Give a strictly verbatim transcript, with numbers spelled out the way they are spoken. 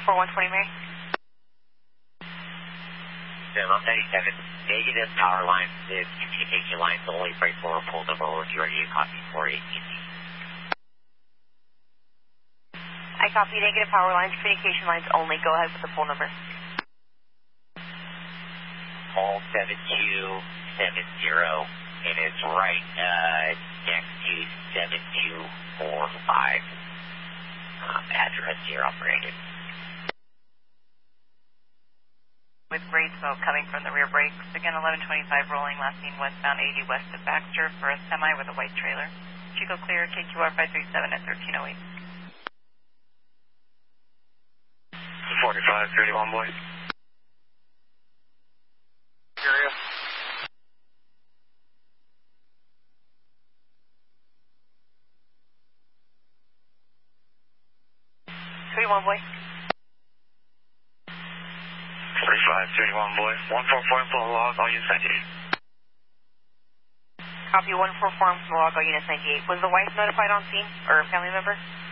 four one twenty Mary. Sam, ninety-seven. Negative power lines, the communication lines, only freight forward pull number one. You ready to copy four eighteen? I copy negative power lines, communication lines only. Go ahead with the pull number. Call seven two seven zero, and it's right uh, next to seven two four five. Um, address here operated. With great smoke coming from the rear brakes. Again, eleven twenty-five rolling, last seen westbound eighty west of Baxter for a semi with a white trailer. Chico clear, K Q R five three seven at thirteen oh eight. forty-five thirty-one, boy. Area. thirty-one, boy. forty-five thirty-one, boy. one four four full log, all units ninety-eight. Copy one four four from log, all units ninety-eight. Was the wife notified on scene, or a family member?